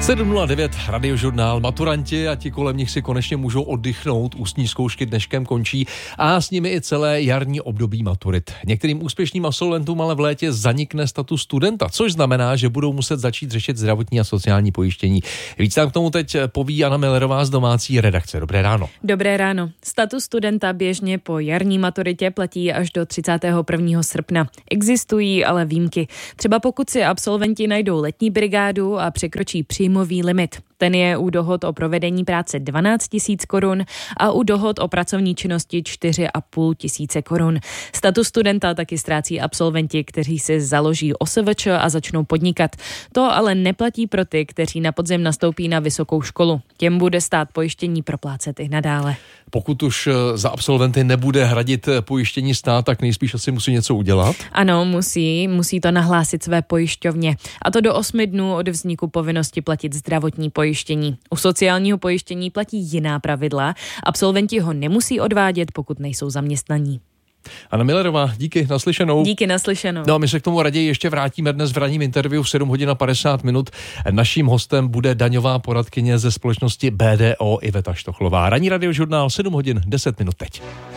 7:09, Radiožurnál. Maturanti a ti kolem nich si konečně můžou oddychnout, ústní zkoušky dneškem končí a s nimi i celé jarní období maturit. Některým úspěšným absolventům ale v létě zanikne status studenta, což znamená, že budou muset začít řešit zdravotní a sociální pojištění. Víc nám k tomu teď poví Anna Millerová z domácí redakce. Dobré ráno. Dobré ráno. Status studenta běžně po jarní maturitě platí až do 31. srpna. Existují ale výjimky. Třeba pokud si absolventi najdou letní brigádu a překročí příjmový limit. Ten je u dohod o provedení práce 12 000 korun a u dohod o pracovní činnosti 4 500 korun. Status studenta taky ztrácí absolventi, kteří si založí OSVČ a začnou podnikat. To ale neplatí pro ty, kteří na podzim nastoupí na vysokou školu. Těm bude stát pojištění proplácet i nadále. Pokud už za absolventy nebude hradit pojištění stát, tak nejspíš asi musí něco udělat? Ano, musí to nahlásit své pojišťovně. A to do 8 dnů od vzniku povinnosti platit zdravotní pojištění. U sociálního pojištění platí jiná pravidla. Absolventi ho nemusí odvádět, pokud nejsou zaměstnaní. Anna Millerová, díky, naslyšenou. Díky, naslyšenou. No a my se k tomu raději ještě vrátíme dnes v ranním interview v 7:50. Naším hostem bude daňová poradkyně ze společnosti BDO Iveta Štochlová. Ranní Radiožurnál 7:10 teď.